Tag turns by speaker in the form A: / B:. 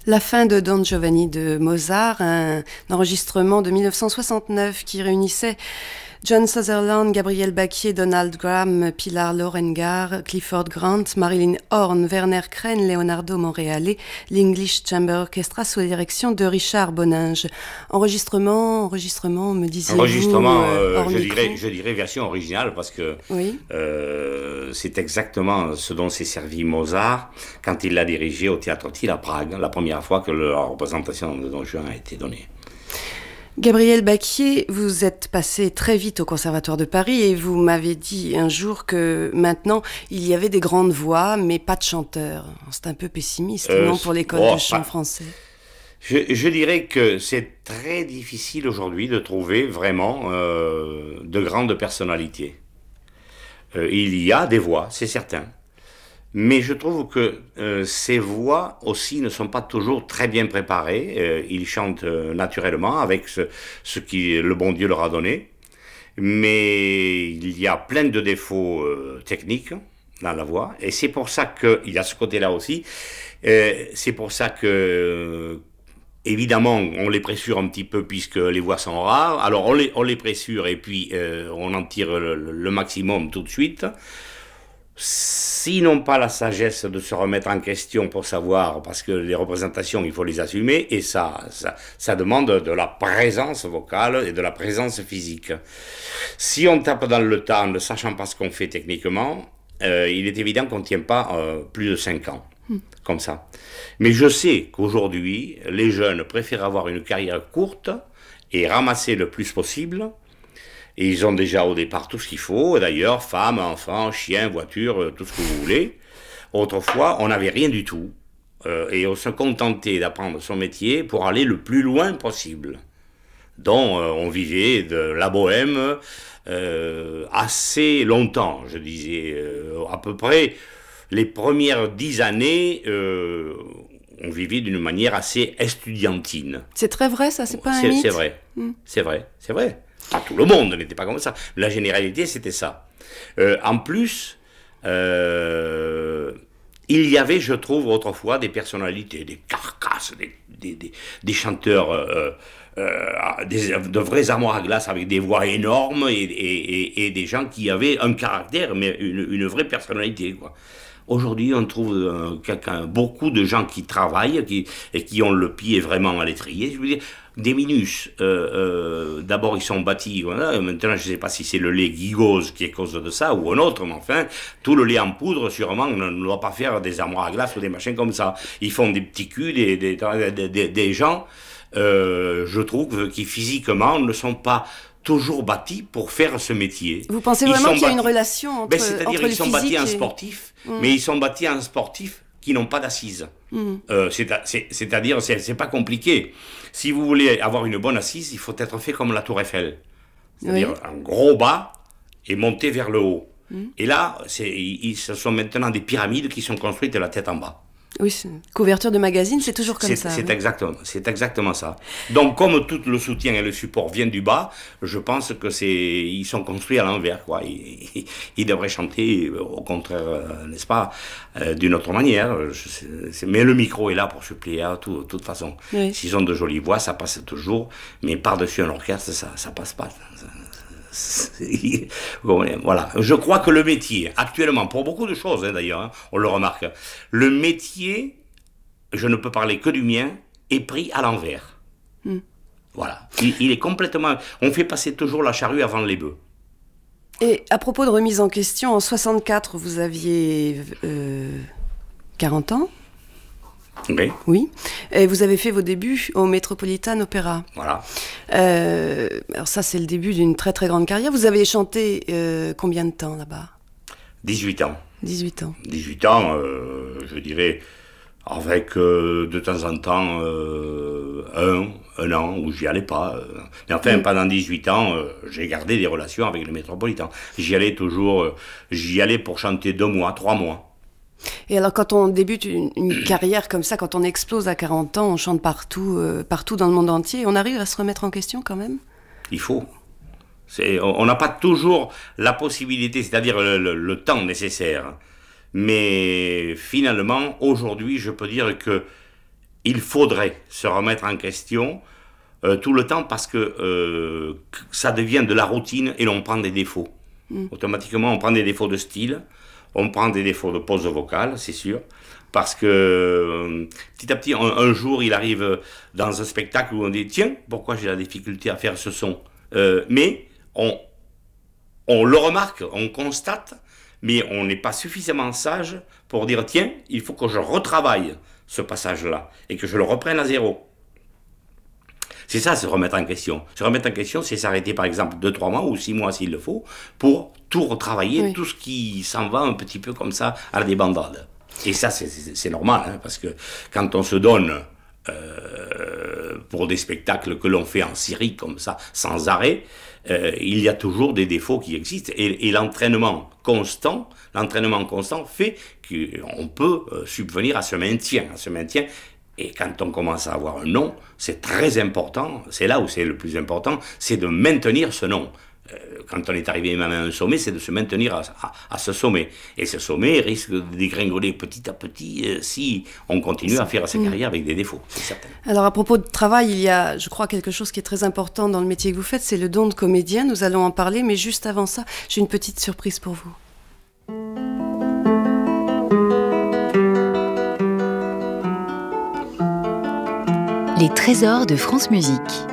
A: La fin de Don Giovanni de Mozart, un enregistrement de 1969 qui réunissait John Sutherland, Gabriel Bacquier, Donald Graham, Pilar Lorengar, Clifford Grant, Marilyn Horne, Werner Kren, Leonardo Monreale, l'English Chamber Orchestra sous la direction de Richard Boninge. Enregistrement, me disiez-vous,
B: Enregistrement,
A: hors micro.
B: je dirais version originale parce que
A: Oui.
B: c'est exactement ce dont s'est servi Mozart quand il l'a dirigé au Théâtre Thiel à Prague, la première fois que la représentation de Don Juan a été donnée.
A: Gabriel Bacquier, vous êtes passé très vite au Conservatoire de Paris et vous m'avez dit un jour que maintenant il y avait des grandes voix mais pas de chanteurs. C'est un peu pessimiste, non, pour l'école de chant français?
B: Je dirais que c'est très difficile aujourd'hui de trouver vraiment de grandes personnalités. Il y a des voix, c'est certain. Mais je trouve que ces voix aussi ne sont pas toujours très bien préparées. Ils chantent naturellement avec ce que le bon Dieu leur a donné. Mais il y a plein de défauts techniques dans la voix. Et c'est pour ça qu'il y a ce côté-là aussi. C'est pour ça que, évidemment, on les pressure un petit peu puisque les voix sont rares. Alors on les pressure et puis on en tire le maximum tout de suite. S'ils n'ont pas la sagesse de se remettre en question pour savoir, parce que les représentations, il faut les assumer, et ça demande de la présence vocale et de la présence physique. Si on tape dans le tas en ne sachant pas ce qu'on fait techniquement, il est évident qu'on ne tient pas plus de 5 ans, comme ça. Mais je sais qu'aujourd'hui, les jeunes préfèrent avoir une carrière courte et ramasser le plus possible. Et ils ont déjà au départ tout ce qu'il faut, d'ailleurs, femmes, enfants, chiens, voitures, tout ce que vous voulez. Autrefois, on n'avait rien du tout. Et on se contentait d'apprendre son métier pour aller le plus loin possible. Donc, on vivait de la bohème assez longtemps, je disais. À peu près les premières 10 années, on vivait d'une manière assez estudiantine.
A: C'est très vrai, ça, c'est pas un mythe?
B: C'est vrai, c'est vrai, c'est vrai. Pas tout le monde n'était pas comme ça. La généralité, c'était ça. En plus, il y avait, je trouve, autrefois, des personnalités, des carcasses, des chanteurs, de vrais armoires à glace avec des voix énormes et des gens qui avaient un caractère, mais une vraie personnalité, quoi. Aujourd'hui, on trouve beaucoup de gens qui travaillent et qui ont le pied vraiment à l'étrier. Je veux dire, des minus. D'abord, ils sont bâtis. Voilà. Maintenant, je ne sais pas si c'est le lait Gigose qui est cause de ça ou un autre, mais enfin, tout le lait en poudre, sûrement, ne doit pas faire des armoires à glace ou des machins comme ça. Ils font des petits culs, des gens, je trouve, qui physiquement ne sont pas toujours bâtis pour faire ce métier.
A: Vous pensez vraiment qu'il y a une relation entre,
B: c'est-à-dire
A: entre le
B: ils sont
A: physique
B: bâtis en
A: et...
B: sportifs, mais ils sont bâtis en sportifs qui n'ont pas d'assises. C'est-à-dire, c'est pas compliqué. Si vous voulez avoir une bonne assise, il faut être fait comme la Tour Eiffel. C'est-à-dire un gros bas et monter vers le haut. Et là, ce sont maintenant des pyramides qui sont construites de la tête en bas.
A: Oui, couverture de magazine, c'est toujours comme ça.
B: C'est exactement ça. Donc, comme tout le soutien et le support viennent du bas, je pense que ils sont construits à l'envers, quoi. Ils devraient chanter, au contraire, n'est-ce pas, d'une autre manière. Mais le micro est là pour suppléer à tout, de toute façon.
A: Oui.
B: S'ils ont de jolies voix, ça passe toujours, mais par-dessus un orchestre, ça passe pas. Voilà. Je crois que le métier, actuellement, pour beaucoup de choses d'ailleurs, on le remarque, le métier, je ne peux parler que du mien, est pris à l'envers. Voilà. Il est complètement... On fait passer toujours la charrue avant les bœufs.
A: Et à propos de remise en question, en 64, vous aviez 40 ans?
B: Oui.
A: Oui. Et vous avez fait vos débuts au Metropolitan Opera.
B: Voilà.
A: Alors ça, c'est le début d'une très très grande carrière. Vous avez chanté combien de temps là-bas?
B: 18 ans.
A: 18 ans.
B: 18 ans, je dirais, avec de temps en temps un an où j'y allais pas. Mais enfin, pendant 18 ans, j'ai gardé des relations avec le Metropolitan. J'y allais toujours, j'y allais pour chanter 2 mois, 3 mois.
A: Et alors, quand on débute une carrière comme ça, quand on explose à 40 ans, on chante partout, partout dans le monde entier, on arrive à se remettre en question quand même?
B: Il faut. On n'a pas toujours la possibilité, c'est-à-dire le temps nécessaire. Mais finalement, aujourd'hui, je peux dire que il faudrait se remettre en question tout le temps parce que ça devient de la routine et l'on prend des défauts. Automatiquement, on prend des défauts de style, on prend des défauts de pose vocale, c'est sûr, parce que petit à petit, un jour, il arrive dans un spectacle où on dit « Tiens, pourquoi j'ai la difficulté à faire ce son ?» Mais on le remarque, on constate, mais on n'est pas suffisamment sage pour dire « Tiens, il faut que je retravaille ce passage-là et que je le reprenne à zéro. » C'est ça, se remettre en question. Se remettre en question, c'est s'arrêter par exemple 2-3 mois ou 6 mois s'il le faut, pour tout retravailler, oui. Tout ce qui s'en va un petit peu comme ça à la débandade. Et ça, c'est normal, hein, parce que quand on se donne pour des spectacles que l'on fait en série comme ça, sans arrêt, il y a toujours des défauts qui existent. Et l'entraînement constant fait qu'on peut subvenir à ce maintien. Et quand on commence à avoir un nom, c'est très important, c'est là où c'est le plus important, c'est de maintenir ce nom. Quand on est arrivé même à un sommet, c'est de se maintenir à ce sommet. Et ce sommet risque de dégringoler petit à petit si on continue à faire sa carrière avec des défauts, c'est certain.
A: Alors à propos de travail, il y a, je crois, quelque chose qui est très important dans le métier que vous faites, c'est le don de comédien. Nous allons en parler, mais juste avant ça, j'ai une petite surprise pour vous.
C: Les trésors de France Musique.